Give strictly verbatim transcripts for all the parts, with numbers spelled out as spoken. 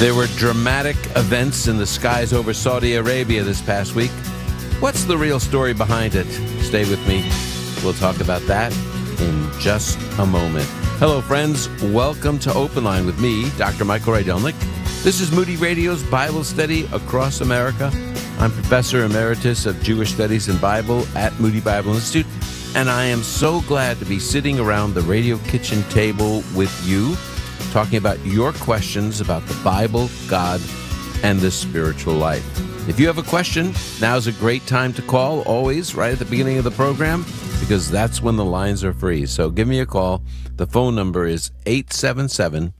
There were dramatic events in the skies over Saudi Arabia this past week. What's the real story behind it? Stay with me. We'll talk about that in just a moment. Hello, friends. Welcome to Open Line with me, Doctor Michael Rydelnik. This is Moody Radio's Bible Study Across America. I'm Professor Emeritus of Jewish Studies and Bible at Moody Bible Institute, and I am so glad to be sitting around the radio kitchen table with you, talking about your questions about the Bible, God, and the spiritual life. If you have a question, now's a great time to call, always right at the beginning of the program, because that's when the lines are free. So give me a call. The phone number is eight seven seven,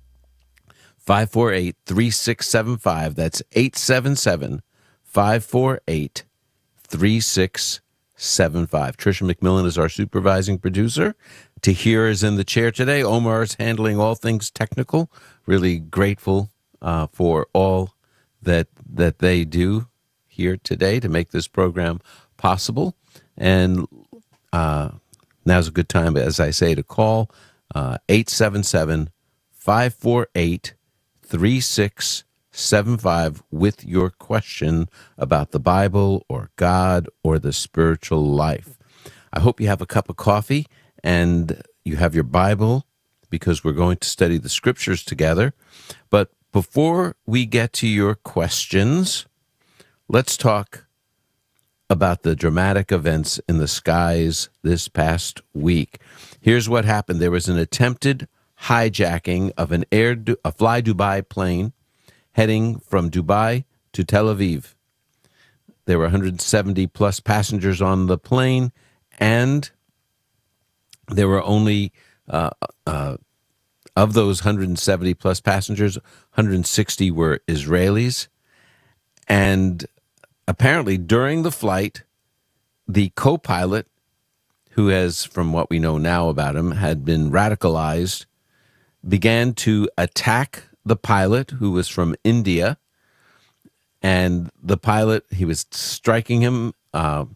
five four eight, three six seven five. That's eight seven seven, five four eight, three six seven five. Tricia McMillan is our supervising producer. Tahir is in the chair today. Omar is handling all things technical. Really grateful uh, for all that that they do here today to make this program possible. And uh, now's a good time, as I say, to call uh, eight seven seven, five four eight, three six seven five with your question about the Bible or God or the spiritual life. I hope you have a cup of coffee and you have your Bible, because we're going to study the scriptures together. But before we get to your questions, let's talk about the dramatic events in the skies this past week. Here's what happened. There was an attempted hijacking of an Air du- a Fly Dubai plane heading from Dubai to Tel Aviv. There were one hundred seventy plus passengers on the plane, and there were only, uh, uh, of those one hundred seventy plus passengers, one hundred sixty were Israelis. And apparently during the flight, the co-pilot, who has, from what we know now about him, had been radicalized, began to attack the pilot, who was from India. And the pilot, he was striking him. Uh,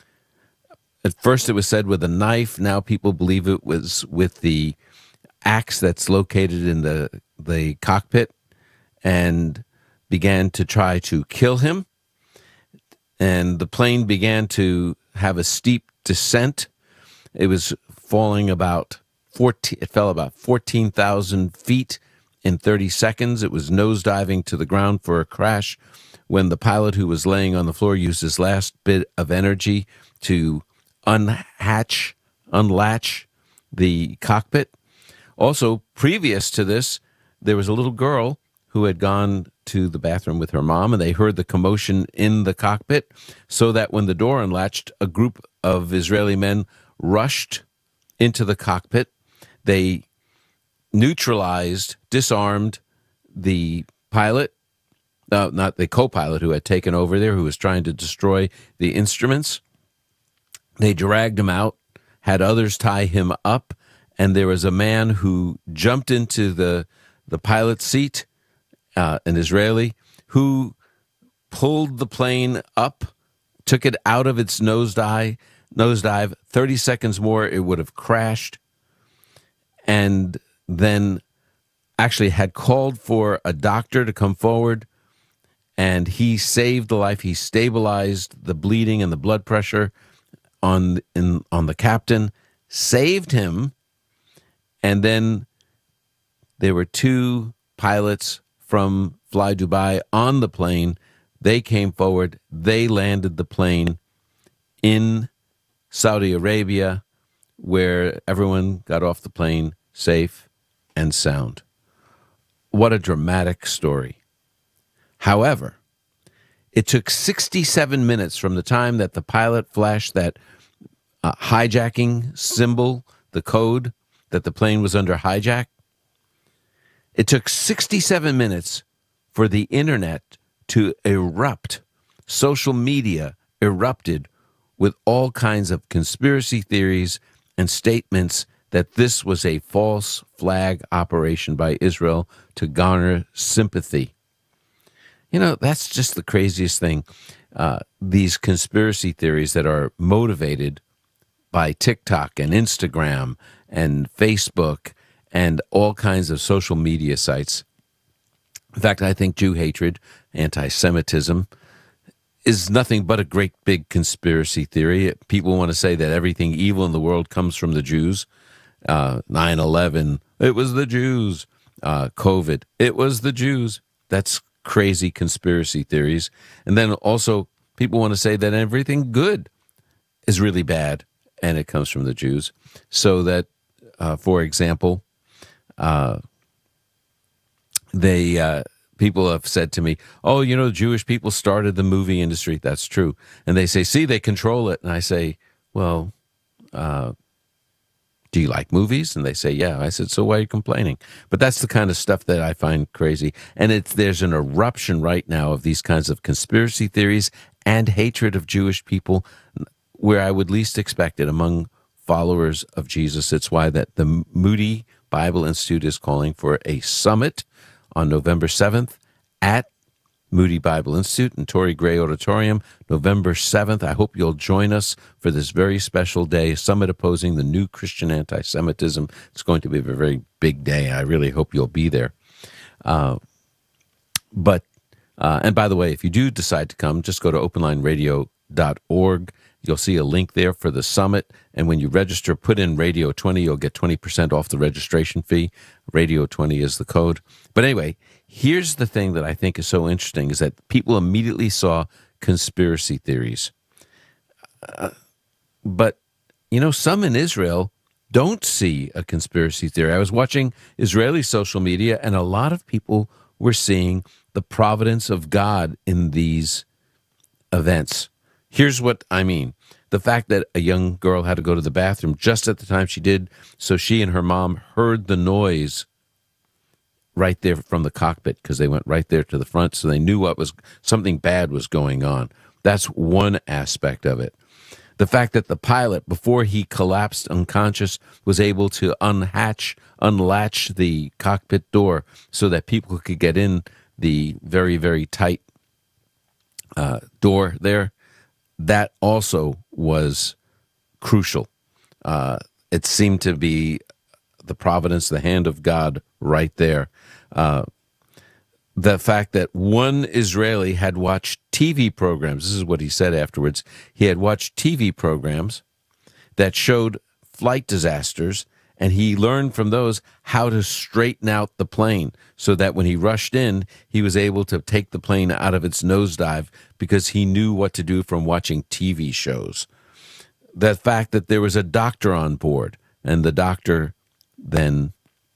At first it was said with a knife. Now people believe it was with the axe that's located in the, the cockpit, and began to try to kill him. And the plane began to have a steep descent. It was falling about fourteen, it fell about fourteen thousand feet in thirty seconds. It was nosediving to the ground for a crash when the pilot, who was laying on the floor, used his last bit of energy to unhatch, unlatch the cockpit. Also, previous to this, there was a little girl who had gone to the bathroom with her mom, and they heard the commotion in the cockpit, so that when the door unlatched, a group of Israeli men rushed into the cockpit. They neutralized, disarmed the pilot, uh, not the co-pilot who had taken over there, who was trying to destroy the instruments. They dragged him out, had others tie him up, and there was a man who jumped into the, the pilot's seat, uh, an Israeli, who pulled the plane up, took it out of its nosedive, nosedive. thirty seconds more, it would have crashed, and then actually had called for a doctor to come forward, and he saved the life. He stabilized the bleeding and the blood pressure on in on the captain, saved him, and then there were two pilots from Fly Dubai on the plane. They came forward. They landed the plane in Saudi Arabia, where everyone got off the plane safe and sound. What a dramatic story. However, it took sixty-seven minutes from the time that the pilot flashed that uh, hijacking symbol, the code that the plane was under hijack. It took sixty-seven minutes for the internet to erupt. Social media erupted with all kinds of conspiracy theories and statements that this was a false flag operation by Israel to garner sympathy. You know, that's just the craziest thing. Uh, these conspiracy theories that are motivated by TikTok and Instagram and Facebook and all kinds of social media sites. In fact, I think Jew hatred, anti-Semitism, is nothing but a great big conspiracy theory. People want to say that everything evil in the world comes from the Jews. Uh, nine eleven, it was the Jews. Uh, COVID, it was the Jews. That's crazy conspiracy theories. And then also people want to say that everything good is really bad and it comes from the Jews. So that, uh, for example, uh, they uh, people have said to me, oh, you know, Jewish people started the movie industry. That's true. And they say, see, they control it. And I say, well, uh, do you like movies? And they say, yeah. I said, so why are you complaining? But that's the kind of stuff that I find crazy. And it's, there's an eruption right now of these kinds of conspiracy theories and hatred of Jewish people where I would least expect it among followers of Jesus. It's why that the Moody Bible Institute is calling for a summit on November seventh at Moody Bible Institute in Torrey Gray Auditorium, November seventh. I hope you'll join us for this very special day, Summit Opposing the New Christian Anti-Semitism. It's going to be a very big day. I really hope you'll be there. Uh, but, uh, and by the way, if you do decide to come, just go to open line radio dot org. You'll see a link there for the summit. And when you register, put in Radio twenty, you'll get twenty percent off the registration fee. Radio twenty is the code. But anyway, here's the thing that I think is so interesting is that people immediately saw conspiracy theories. Uh, but, you know, some in Israel don't see a conspiracy theory. I was watching Israeli social media, and a lot of people were seeing the providence of God in these events. Here's what I mean. The fact that a young girl had to go to the bathroom just at the time she did, so she and her mom heard the noise right there from the cockpit because they went right there to the front, so they knew what was something bad was going on. That's one aspect of it. The fact that the pilot, before he collapsed unconscious, was able to unhatch, unlatch the cockpit door so that people could get in the very, very tight uh, door there. That also was crucial. Uh, it seemed to be the providence, the hand of God right there. Uh, the fact that one Israeli had watched T V programs, this is what he said afterwards, he had watched T V programs that showed flight disasters, and he learned from those how to straighten out the plane so that when he rushed in, he was able to take the plane out of its nosedive because he knew what to do from watching T V shows. The fact that there was a doctor on board, and the doctor then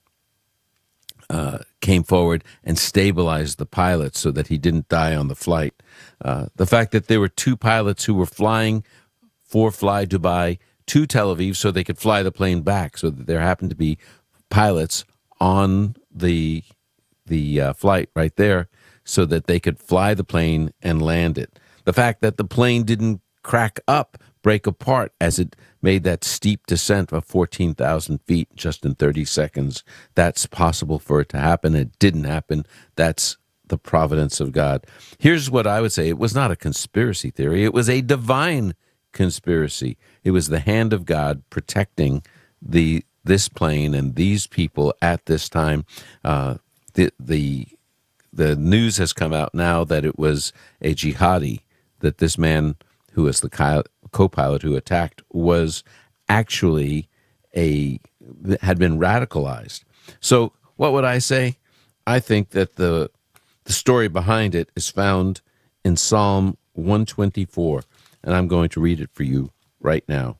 uh, came forward and stabilized the pilot so that he didn't die on the flight. Uh, the fact that there were two pilots who were flying for Fly Dubai to Tel Aviv so they could fly the plane back, so that there happened to be pilots on the the uh, flight right there so that they could fly the plane and land it. The fact that the plane didn't crack up, break apart as it made that steep descent of fourteen thousand feet just in thirty seconds. That's possible for it to happen. It didn't happen. That's the providence of God. Here's what I would say. It was not a conspiracy theory. It was a divine conspiracy. It was the hand of God protecting the this plane and these people at this time. Uh, the the the news has come out now that it was a jihadi, that this man who was the co-pilot who attacked was actually a had been radicalized. So what would I say? I think that the the story behind it is found in Psalm one twenty-four. And I'm going to read it for you right now.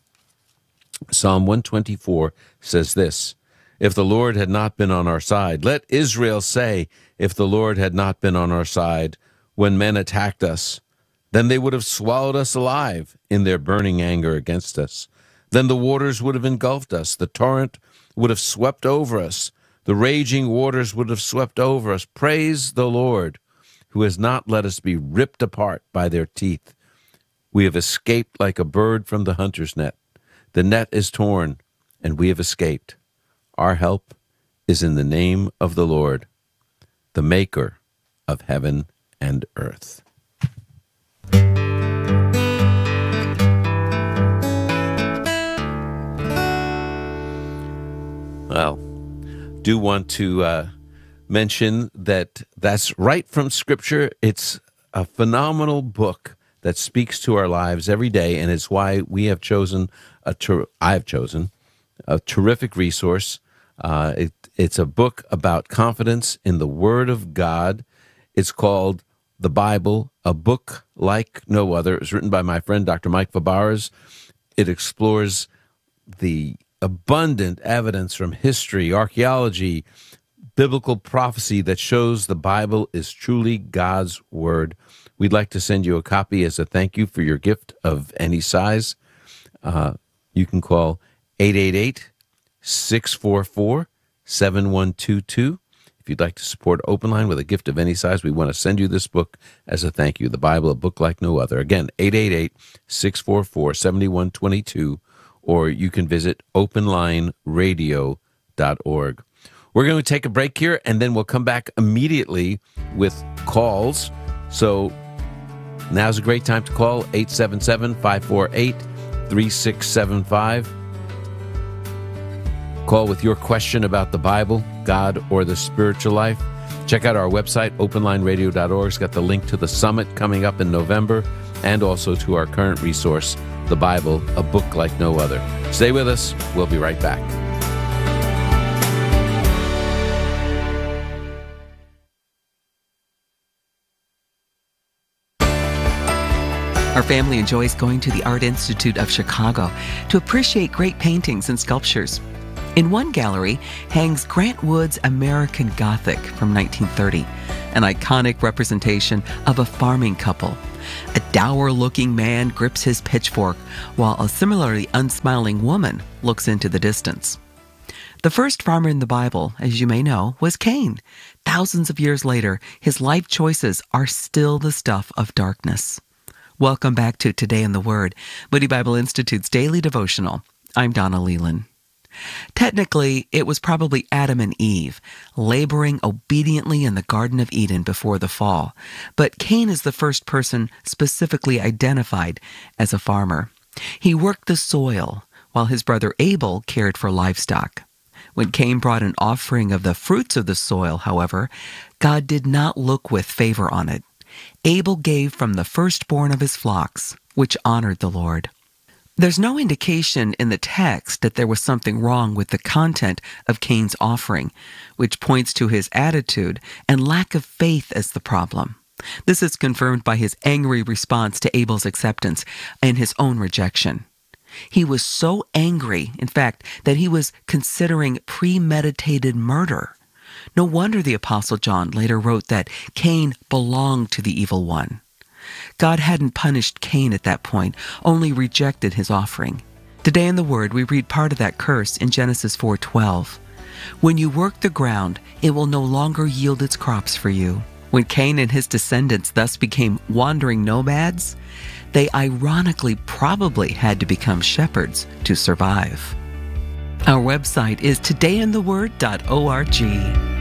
Psalm one twenty-four says this: if the Lord had not been on our side, let Israel say, if the Lord had not been on our side when men attacked us, then they would have swallowed us alive in their burning anger against us. Then the waters would have engulfed us. The torrent would have swept over us. The raging waters would have swept over us. Praise the Lord, who has not let us be ripped apart by their teeth. We have escaped like a bird from the hunter's net. The net is torn, and we have escaped. Our help is in the name of the Lord, the maker of heaven and earth. Well, do want to uh, mention that that's right from Scripture. It's a phenomenal book that speaks to our lives every day, and it's why we have chosen a ter- I have chosen a terrific resource. Uh, it, it's a book about confidence in the Word of God. It's called The Bible, A Book Like No Other. It was written by my friend, Doctor Mike Fabarez. It explores the abundant evidence from history, archaeology, biblical prophecy that shows the Bible is truly God's Word. We'd like to send you a copy as a thank you for your gift of any size. Uh, you can call eight eight eight, six four four, seven one two two. If you'd like to support Open Line with a gift of any size, we want to send you this book as a thank you. The Bible, A Book Like No Other. Again, eight eight eight, six four four, seven one two two, or you can visit open line radio dot org. We're going to take a break here, and then we'll come back immediately with calls. So now's a great time to call, eight seven seven, five four eight, three six seven five. Call with your question about the Bible, God, or the spiritual life. Check out our website, open line radio dot org. It's got the link to the summit coming up in November, and also to our current resource, The Bible, A Book Like No Other. Stay with us. We'll be right back. Our family enjoys going to the Art Institute of Chicago to appreciate great paintings and sculptures. In one gallery hangs Grant Wood's American Gothic from nineteen thirty, an iconic representation of a farming couple. A dour-looking man grips his pitchfork, while a similarly unsmiling woman looks into the distance. The first farmer in the Bible, as you may know, was Cain. Thousands of years later, his life choices are still the stuff of darkness. Welcome back to Today in the Word, Moody Bible Institute's daily devotional. I'm Donna Leland. Technically, it was probably Adam and Eve, laboring obediently in the Garden of Eden before the fall, but Cain is the first person specifically identified as a farmer. He worked the soil, while his brother Abel cared for livestock. When Cain brought an offering of the fruits of the soil, however, God did not look with favor on it. Abel gave from the firstborn of his flocks, which honored the Lord. There's no indication in the text that there was something wrong with the content of Cain's offering, which points to his attitude and lack of faith as the problem. This is confirmed by his angry response to Abel's acceptance and his own rejection. He was so angry, in fact, that he was considering premeditated murder. No wonder the Apostle John later wrote that Cain belonged to the evil one. God hadn't punished Cain at that point, only rejected his offering. Today in the Word, we read part of that curse in Genesis four twelve. When you work the ground, it will no longer yield its crops for you. When Cain and his descendants thus became wandering nomads, they ironically probably had to become shepherds to survive. Our website is today in the word dot org.